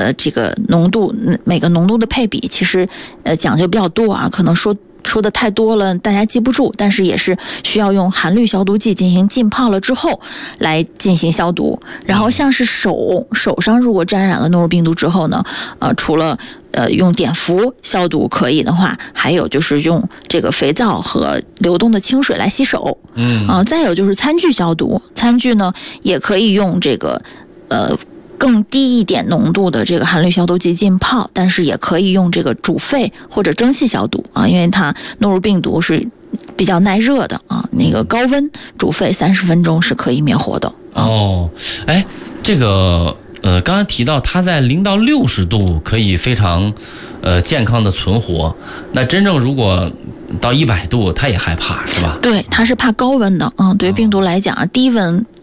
这个浓度，每个浓度的配比其实讲究比较多啊，可能说的太多了，大家记不住，但是也是需要用含氯消毒剂进行浸泡了之后来进行消毒。然后像是手上如果沾染了诺如病毒之后呢，除了用碘伏消毒可以的话，还有就是用这个肥皂和流动的清水来洗手。再有就是餐具消毒，餐具呢也可以用这个更低一点浓度的这个含氯消毒剂浸泡，但是也可以用这个煮沸或者蒸汽消毒啊，因为它诺如病毒是比较耐热的啊，那个高温煮沸30分钟是可以灭活的。 这个刚刚提到它在0到60度可以非常健康的存活，那真正如果到100度，它也害怕是吧？ 对，它是怕高温的。对于病毒来讲啊，低温